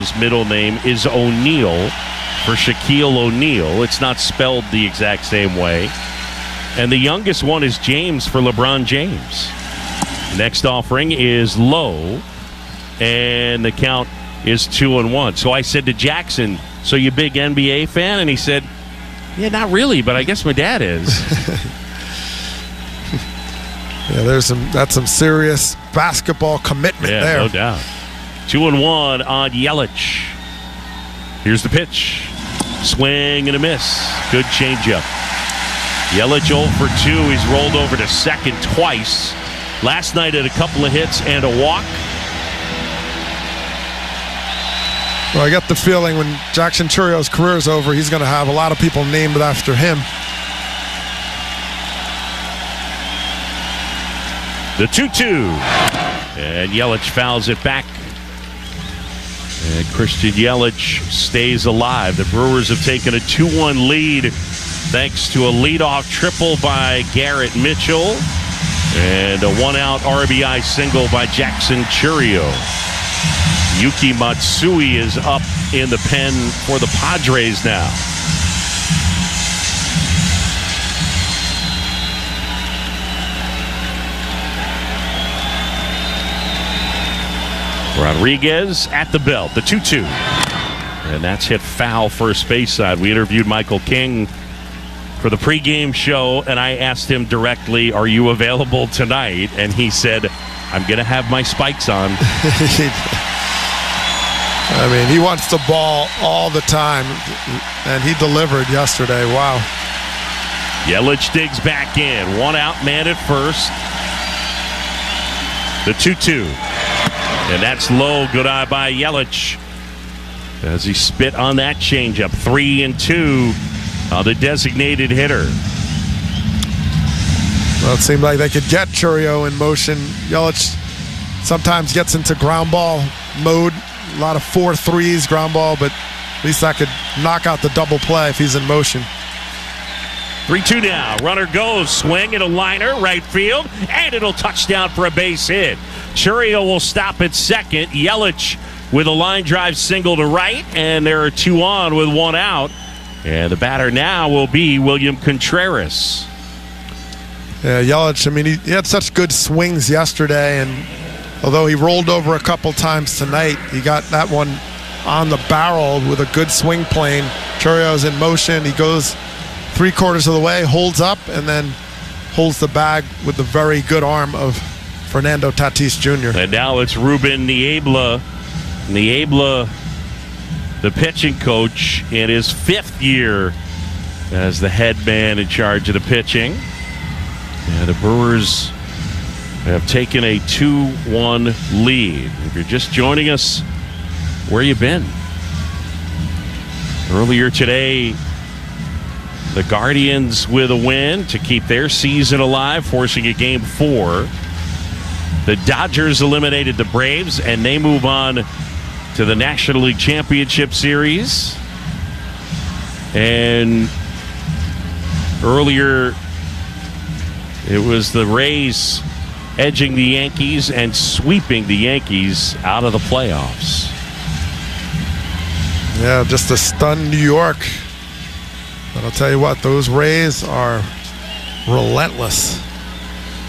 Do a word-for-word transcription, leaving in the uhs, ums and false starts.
His middle name is O'Neal for Shaquille O'Neal. It's not spelled the exact same way. And the youngest one is James for LeBron James. Next offering is Lowe, and the count is two and one. So I said to Jackson, so you big N B A fan? And he said, yeah, not really, but I guess my dad is. Yeah, there's some that's some serious basketball commitment yeah, there. No doubt. Two and one on Yelich. Here's the pitch. Swing and a miss. Good changeup. Yelich oh for two. He's rolled over to second twice. Last night had a couple of hits and a walk. Well, I get the feeling when Jackson Choury's career is over, he's going to have a lot of people named after him. The two two. And Yelich fouls it back. And Christian Yelich stays alive. The Brewers have taken a two one lead thanks to a leadoff triple by Garrett Mitchell and a one-out R B I single by Jackson Chourio. Yuki Matsui is up in the pen for the Padres now. Rodriguez at the belt, the two two. And that's hit foul first base side. We interviewed Michael King for the pregame show, and I asked him directly, are you available tonight? And he said, I'm going to have my spikes on. I mean, he wants the ball all the time, and he delivered yesterday. Wow. Yelich digs back in. One out, man at first. The two two. And that's low. Good eye by Yelich as he spit on that changeup. Three and two on the designated hitter. Well, it seemed like they could get Chourio in motion. Yelich sometimes gets into ground ball mode. A lot of four threes, ground ball, but at least that could knock out the double play if he's in motion. three two now. Runner goes. Swing and a liner. Right field. And it'll touchdown for a base hit. Chourio will stop at second. Yelich with a line drive single to right. And there are two on with one out. And the batter now will be William Contreras. Yeah, Yelich, I mean, he, he had such good swings yesterday. And although he rolled over a couple times tonight, he got that one on the barrel with a good swing plane. Chourio's in motion. He goes three quarters of the way, holds up, and then holds the bag with the very good arm of Fernando Tatis Junior And now it's Ruben Niebla. Niebla, the pitching coach, in his fifth year as the head man in charge of the pitching. And the Brewers have taken a two one lead. If you're just joining us, where you been? Earlier today, the Guardians with a win to keep their season alive, forcing a game four. The Dodgers eliminated the Braves, and they move on to the National League Championship Series. And earlier, it was the Rays edging the Yankees and sweeping the Yankees out of the playoffs. Yeah, just to stun New York. But I'll tell you what, those Rays are relentless.